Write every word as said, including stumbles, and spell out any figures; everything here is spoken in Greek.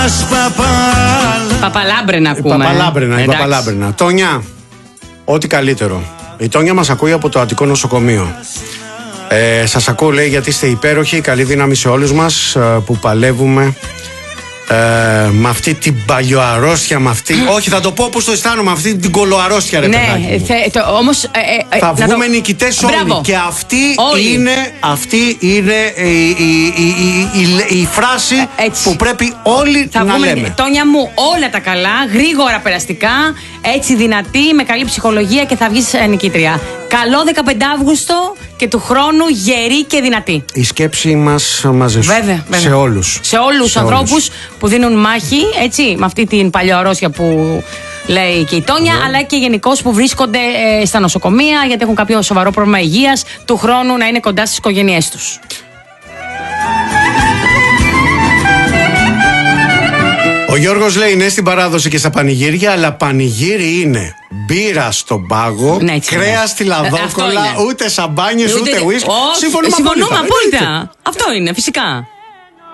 Παπαλάμπρενα ακούμε. Παπαλάμπρενα, η Παπαλάμπρενα. Τόνια, ό,τι καλύτερο. Η Τόνια μας ακούει από το Αττικό Νοσοκομείο. Ε, σας ακούω, λέει, γιατί είστε υπέροχοι. Καλή δύναμη σε όλους μας ε, που παλεύουμε ε, με αυτή την παλιοαρρώστια, με αυτή. Όχι, θα το πω όπως το αισθάνομαι, αυτή την κολοαρρώστια, ρε παιδάκι μου. Ναι, θε, όμως, ε, ε, θα βγούμε το... νικητές όλοι. Μπράβο. Και αυτή όλοι. είναι, αυτή είναι η, η, η, η, η, η φράση ε, που πρέπει όλοι θα να βγούμε, λέμε. Τόνια μου, όλα τα καλά, γρήγορα περαστικά, έτσι δυνατή, με καλή ψυχολογία και θα βγεις νικήτρια. Καλό δεκαπέντε Αυγούστου και του χρόνου γερή και δυνατή. Η σκέψη μας μαζί σου. Βέβαια, βέβαια. Σε όλους. Σε όλους τους ανθρώπους που δίνουν μάχη, έτσι, με αυτή την παλιοαρρώστια που λέει και η Τόνια, yeah. αλλά και γενικώς που βρίσκονται ε, στα νοσοκομεία γιατί έχουν κάποιο σοβαρό πρόβλημα υγείας, του χρόνου να είναι κοντά στις οικογένειές τους. Ο Γιώργος λέει ναι στην παράδοση και στα πανηγύρια, αλλά πανηγύρι είναι μπύρα στον πάγο, ναι, κρέας στη λαδόκολα, ούτε σαμπάνιες, ούτε ουίσκι. Συμφωνούμε απόλυτα. Αυτό είναι, φυσικά.